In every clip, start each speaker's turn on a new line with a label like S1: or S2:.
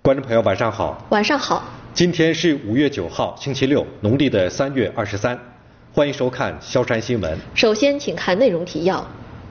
S1: 观众朋友，晚上好。
S2: 晚上好。
S1: 今天是5月9号，星期六，农历的3月23。欢迎收看萧山新闻。
S2: 首先，请看内容提要。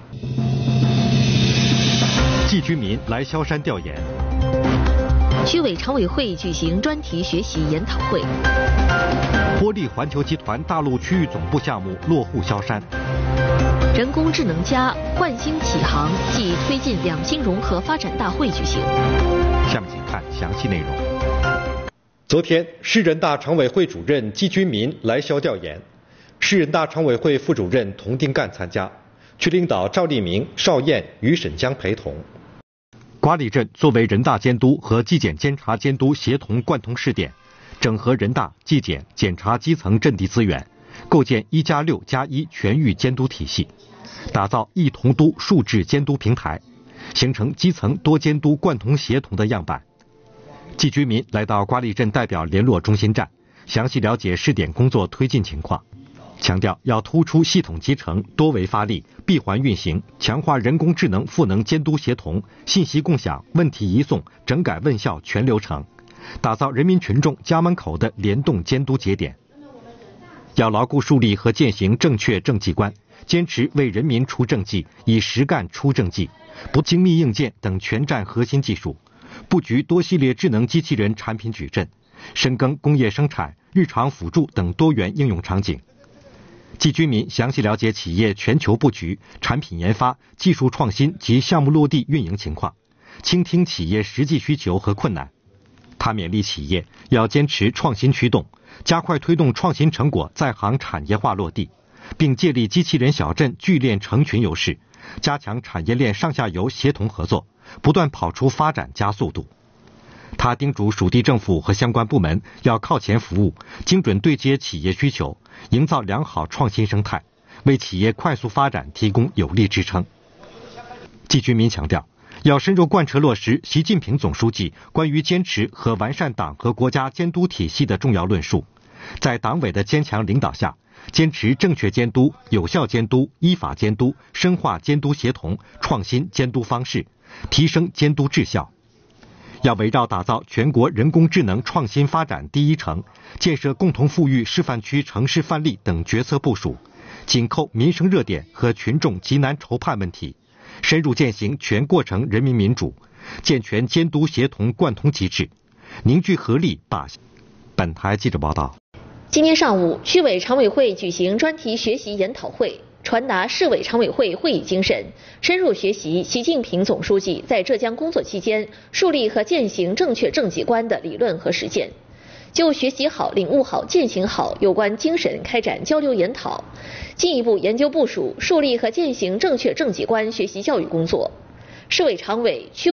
S1: 冀居民来萧山调研。
S2: 区委常委会举行专题学习研讨会。
S1: 玻璃环球集团大陆区域总部项目落户萧山。
S2: 人工智能+焕新启航暨推进两新融合发展大会举行。
S1: 下面请看详细内容。昨天，市人大常委会主任冀居民来萧调研，市人大常委会副主任童丁干参加，区领导赵立明、邵燕、于沈江陪同。瓜里镇作为人大监督和纪检监察监督协同贯通试点，整合人大、纪检、检察基层阵地资源，构建1+6+1全域监督体系，打造一同都数治监督平台，形成基层多监督贯通协同的样板。冀居民来到瓜里镇代表联络中心站，详细了解试点工作推进情况，强调要突出系统集成、多维发力、闭环运行，强化人工智能赋能监督协同、信息共享、问题移送、整改问效全流程，打造人民群众家门口的联动监督节点。要牢固树立和践行正确政绩观，坚持为人民出政绩，以实干出政绩，不精密硬件等全站核心技术，布局多系列智能机器人产品矩阵，深耕工业生产、日常辅助等多元应用场景。冀居民详细了解企业全球布局、产品研发、技术创新及项目落地运营情况，倾听企业实际需求和困难。他勉励企业要坚持创新驱动，加快推动创新成果在行产业化落地，并借力机器人小镇聚链成群优势，加强产业链上下游协同合作，不断跑出发展加速度。他叮嘱属地政府和相关部门要靠前服务，精准对接企业需求，营造良好创新生态，为企业快速发展提供有力支撑。冀居民强调，要深入贯彻落实习近平总书记关于坚持和完善党和国家监督体系的重要论述，在党委的坚强领导下，坚持正确监督、有效监督、依法监督，深化监督协同，创新监督方式，提升监督质效。要围绕打造全国人工智能创新发展第一城，建设共同富裕示范区城市范例等决策部署，紧扣民生热点和群众急难愁盼问题，深入践行全过程人民民主，健全监督协同贯通机制，凝聚合力把。本台记者报道。
S2: 今天上午，区委常委会举行专题学习研讨会，传达市委常委会会议精神，深入学习习近平总书记在浙江工作期间树立和践行正确政绩观的理论和实践，就学习好、领悟好、践行好有关精神开展交流研讨，进一步研究部署树立和践行正确政绩观学习教育工作。市委常委、区